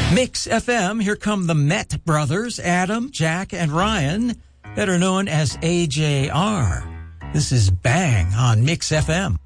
Mix FM, here come the Met brothers, Adam, Jack, and Ryan, better known as AJR. This is Bang on Mix FM.